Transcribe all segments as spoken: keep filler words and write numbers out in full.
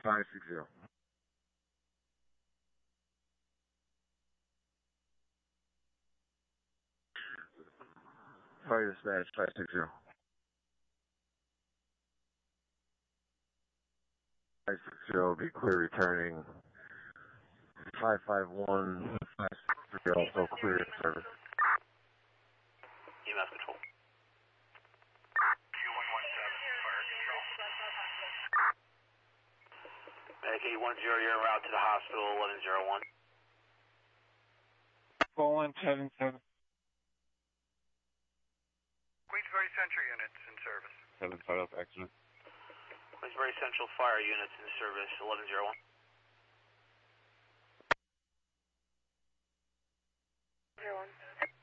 five six zero. Fire dispatch five six zero. five six zero, be clear returning. five five one, five six three, also clear in service. E M S control. Q one one seven, fire control. Medic eight one zero, you're en route to the hospital, eleven zero one. four one seven seven. Queensbury Central units in service. seven five up accident. Queensbury Central Fire units in service, eleven zero one. zero one.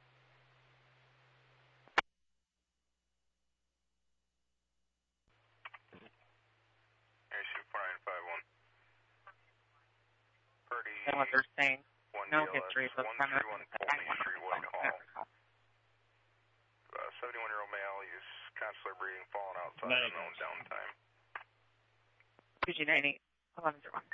Airship four nine five one. Purdy. And what they're saying. No D L S, history of one three one Pulteney Street, Whitehall. Uh, seventy-one-year-old male, use consular breathing, falling outside, unknown downtime. two G nine eight, eleven zero one.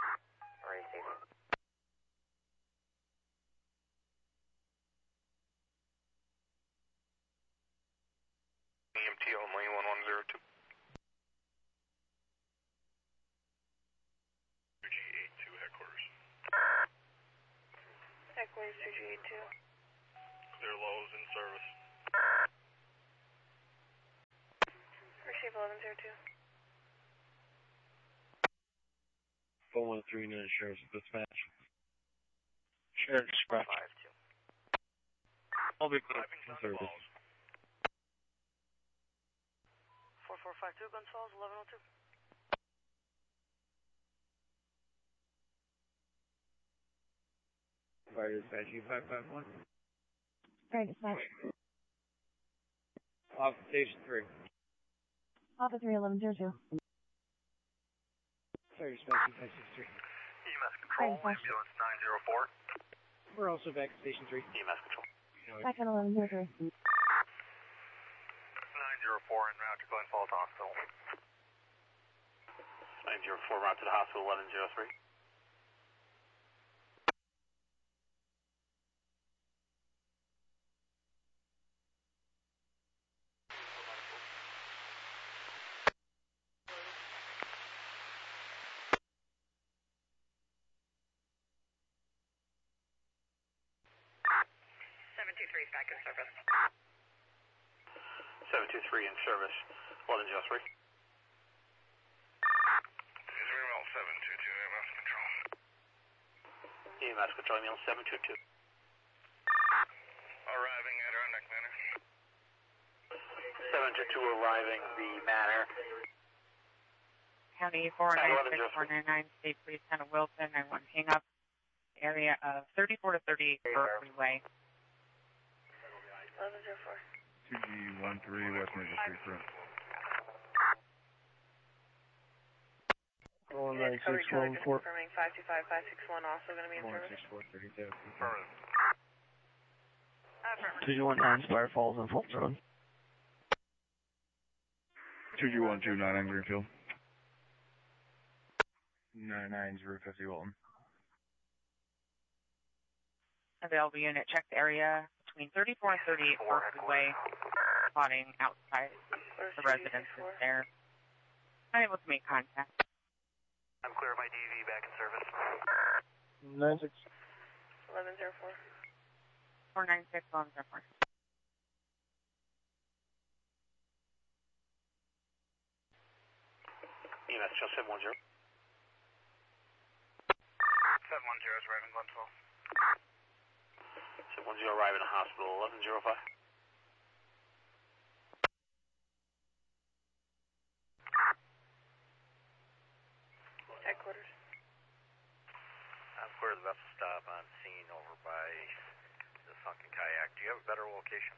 E M T only, one one zero two. two G eight two headquarters. Headquarters two G eight two. Clear lows in service. Receive eleven zero two. four one three nine, Sheriff's Dispatch. Sheriff's Dispatch. five two. I'll be clear in service. four four five two, Guns Falls, eleven oh two. Fire Dispatch U five five one. Fire Dispatch. Off Station three. Alpha three eleven zero two. Fire Dispatch U five six three. E M S control, ambulance nine zero four. We're also back at Station three. E M S control. Back on eleven zero three. nine zero four en route to Glen Falls Hospital. nine zero four, route to the hospital, eleven zero three. seven two three is back in service. seven two three in service, eleven zero three. Israel seven two two, E M S control. E M S control, email seven two two. Arriving at Adirondack Manor. seven two two arriving the manor. County four nine six four nine nine, State Police, Town of Wilson, nine one hang up. Area of thirty-four to thirty-eight Berkeley Way. eleven zero four. two G one three, West Major Street front. one nine six one four. Confirming five two five five six one, also going to be in one service. six four three two. Affirmative. two G one nine, Spire Falls on Fulton Road. two G one two nine nine Greenfield. nine nine zero fifty Walton. Available unit checked area between thirty-four and thirty-eight Berkeley Way, spotting outside the residences there. Unable to make contact. I'm clear of my D V, back in service. nine six. eleven zero four. four nine six, eleven zero four. E M S control seven one zero. seven one zero is arriving Glen Falls. seven one zero arriving at hospital, eleven zero five. Headquarters. I'm clear of the vessel stop on scene over by the sunken kayak. Do you have a better location?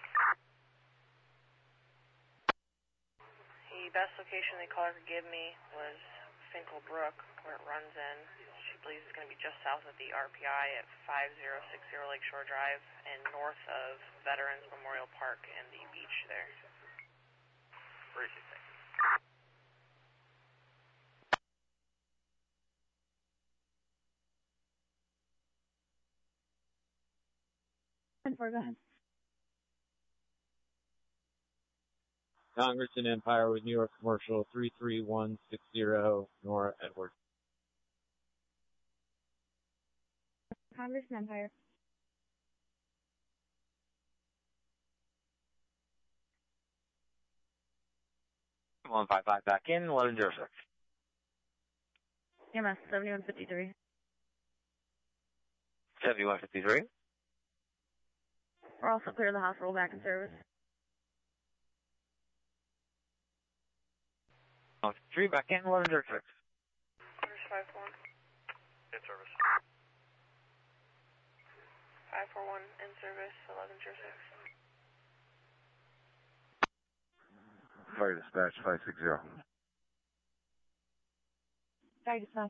The best location the caller could give me was Finkel Brook, where it runs in. She believes it's going to be just south of the R P I at five zero six zero Lakeshore Drive and north of Veterans Memorial Park and the beach there. Appreciate it. ten four, go ahead. Congress and Empire with New York Commercial three three one six zero, Nora Edwards. Congress and Empire. one five five back in, eleven zero six. E M S seventy-one fifty-three. seventy-one fifty-three. We're also clear of the hospital back in service. three back in, eleven zero six. Congress five four one. In service. five four one in service, eleven zero six. Fire dispatch five six zero. Fire dispatch.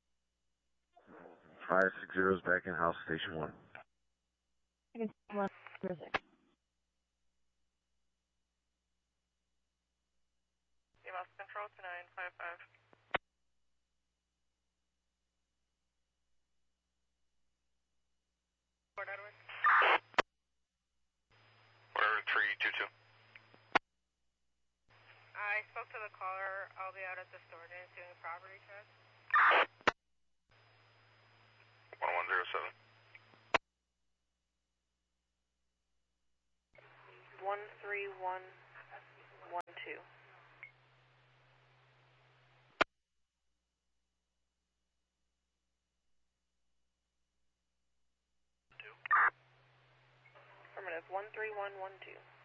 five six zero is back in house, station one. eleven zero six. E M S control to nine five five. Fort Edward. Order three two two. I spoke to the caller. I'll be out at the store doing property check. one one zero seven. one three one one two. Affirmative, one three one one two.